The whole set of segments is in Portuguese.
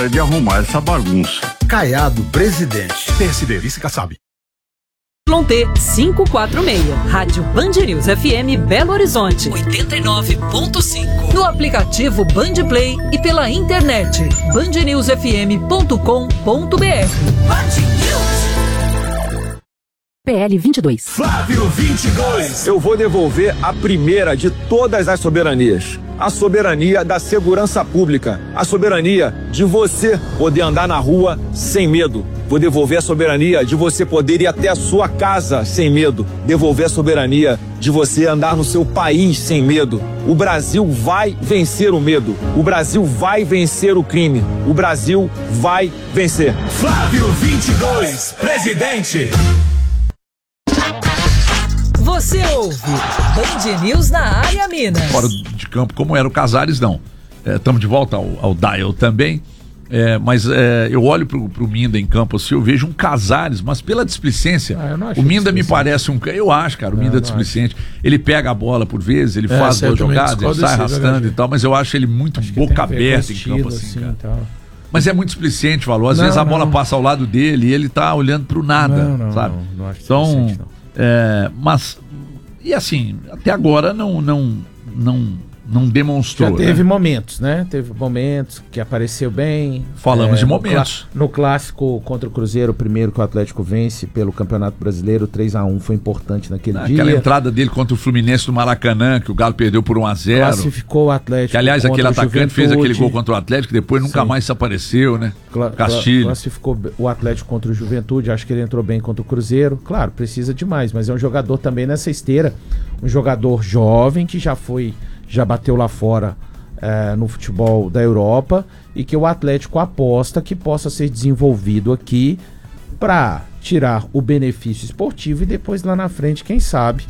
De arrumar essa bagunça. Caiado, presidente. PSD, vice Kassab. T 546, Rádio Band News FM Belo Horizonte, 89.5. No aplicativo Band Play e pela internet, bandnewsfm.com.br. PL 22. Flávio 22. Eu vou devolver a primeira de todas as soberanias. A soberania da segurança pública. A soberania de você poder andar na rua sem medo. Vou devolver a soberania de você poder ir até a sua casa sem medo. Devolver a soberania de você andar no seu país sem medo. O Brasil vai vencer o medo. O Brasil vai vencer o crime. O Brasil vai vencer. Flávio 22, presidente. Você ouve Band News na área Minas. Fora de campo, como era o Casares, não. Estamos de volta ao Dial também. Mas eu olho pro Minda em campo assim, eu vejo um Casares, mas pela displicência. O Minda me parece eu acho, cara, o Minda é displicente. Ele pega a bola por vezes, ele faz boas jogadas, ele sai arrastando e tal, mas eu acho ele muito boca aberta em campo assim, cara. Mas é muito displicente, Valor. Às vezes a bola passa ao lado dele e ele tá olhando pro nada, sabe? Não acho então, mas e assim, até agora não demonstrou. Já teve momentos, né? Teve momentos que apareceu bem. Falamos de momentos. No clássico contra o Cruzeiro, o primeiro que o Atlético vence pelo Campeonato Brasileiro, 3-1 foi importante naquele dia. Aquela entrada dele contra o Fluminense do Maracanã, que o Galo perdeu por 1-0. Classificou o Atlético. Que, aliás, aquele atacante fez aquele gol contra o Atlético, depois nunca mais se apareceu, né? Castilho. Classificou o Atlético contra o Juventude, acho que ele entrou bem contra o Cruzeiro. Claro, precisa demais, mas é um jogador também nessa esteira, um jogador jovem que já bateu lá fora no futebol da Europa e que o Atlético aposta que possa ser desenvolvido aqui para tirar o benefício esportivo e depois lá na frente, quem sabe,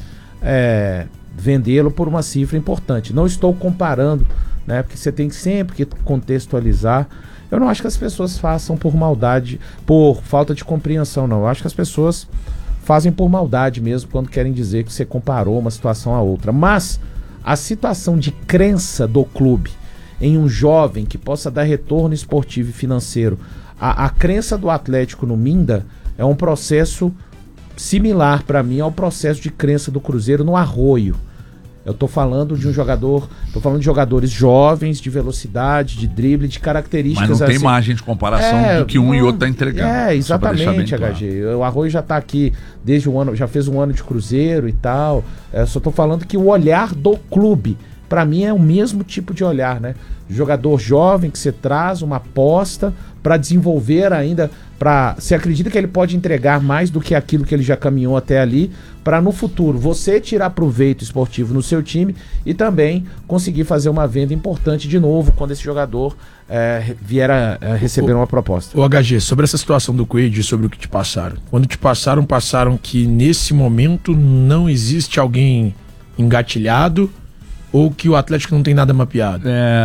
vendê-lo por uma cifra importante. Não estou comparando, né, porque você tem sempre que contextualizar. Eu não acho que as pessoas façam por maldade, por falta de compreensão, não. Eu acho que as pessoas fazem por maldade mesmo quando querem dizer que você comparou uma situação a outra. Mas a situação de crença do clube em um jovem que possa dar retorno esportivo e financeiro, a crença do Atlético no Minda é um processo similar para mim ao processo de crença do Cruzeiro no Arroio. Eu tô falando de de jogadores jovens, de velocidade, de drible, de características. Mas não tem margem de comparação do que um e outro tá entregando. Exatamente, HG. O Arroio já tá aqui desde o ano, já fez um ano de Cruzeiro e tal. Só tô falando que o olhar do clube, para mim, é o mesmo tipo de olhar, né? Jogador jovem que você traz uma aposta para desenvolver ainda, você acredita que ele pode entregar mais do que aquilo que ele já caminhou até ali, para no futuro você tirar proveito esportivo no seu time e também conseguir fazer uma venda importante de novo quando esse jogador vier a receber uma proposta. O HG, sobre essa situação do Coelho, sobre o que te passaram. Quando te passaram que nesse momento não existe alguém engatilhado ou que o Atlético não tem nada mapeado?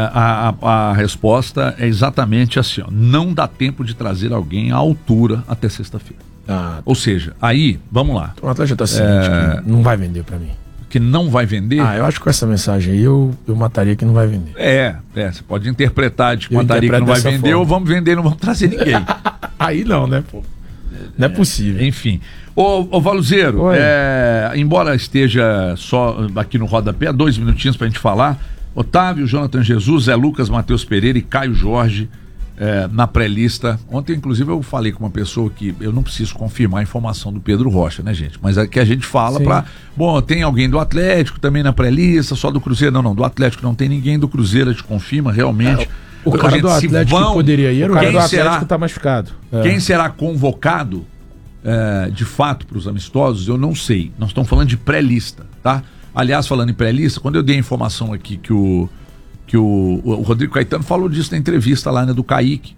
A resposta é exatamente assim, ó. Não dá tempo de trazer alguém à altura até sexta-feira. Ou seja, aí, vamos lá. O Atlético tá ciente que não vai vender pra mim. Que não vai vender? Eu acho que com essa mensagem aí eu mataria que não vai vender. Você pode interpretar de que mataria que não vai vender ou vamos vender e não vamos trazer ninguém. Aí não, né, pô? Não é possível. Enfim. Ô Valuzeiro, embora esteja só aqui no rodapé, 2 minutinhos pra gente falar, Otávio, Jonathan Jesus, Zé Lucas, Matheus Pereira e Caio Jorge na pré-lista. Ontem, inclusive, eu falei com uma pessoa que eu não preciso confirmar a informação do Pedro Rocha, né, gente? Mas é que a gente fala tem alguém do Atlético também na pré-lista, só do Cruzeiro. Não, do Atlético não tem ninguém, do Cruzeiro a gente confirma realmente. O cara do Atlético que poderia ir, o cara do Atlético tá machucado. Quem será convocado de fato para os amistosos, eu não sei. Nós estamos falando de pré-lista, tá? Aliás, falando em pré-lista, quando eu dei a informação aqui que o Rodrigo Caetano falou disso na entrevista lá, né, do Kaique,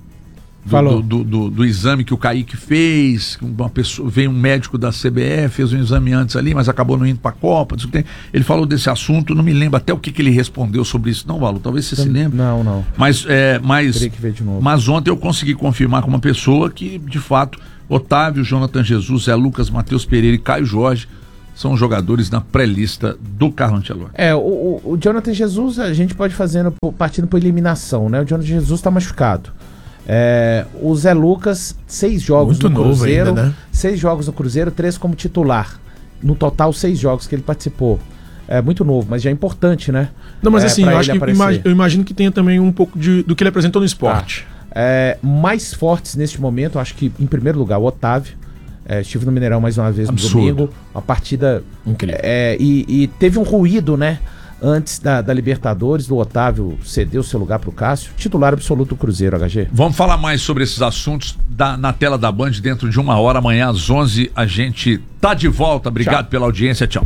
do exame que o Kaique fez, veio um médico da CBF, fez um exame antes ali, mas acabou não indo para a Copa. Ele falou desse assunto, não me lembro até o que ele respondeu sobre isso. Não, Valor, talvez você se lembre. Não. Mas teria que ver de novo. Mas ontem eu consegui confirmar com uma pessoa que, de fato, Otávio, Jonathan Jesus, Zé Lucas, Matheus Pereira e Caio Jorge são jogadores na pré-lista do Carlo Ancelotti. O Jonathan Jesus a gente pode partindo por eliminação, né? O Jonathan Jesus está machucado. O Zé Lucas, 6 jogos Muito no novo Cruzeiro, ainda, né? 6 jogos no Cruzeiro, 3 como titular. No total, 6 jogos que ele participou. É muito novo, mas já é importante, né? Não, mas assim, pra eu acho ele que aparecer. eu imagino que tenha também um pouco do que ele apresentou no esporte. Mais fortes neste momento, eu acho que em primeiro lugar o Otávio. Estive no Mineirão mais uma vez Absurdo. no domingo. Uma partida Incrível. e teve um ruído, né? Antes da Libertadores, do Otávio ceder o seu lugar pro Cássio. Titular absoluto do Cruzeiro, HG. Vamos falar mais sobre esses assuntos na tela da Band dentro de 1 hora. Amanhã às 11 a gente tá de volta. Obrigado pela audiência. Tchau.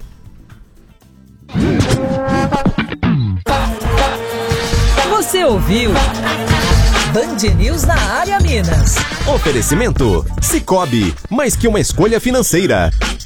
Você ouviu Band News na área Minas. Oferecimento Sicoob, mais que uma escolha financeira.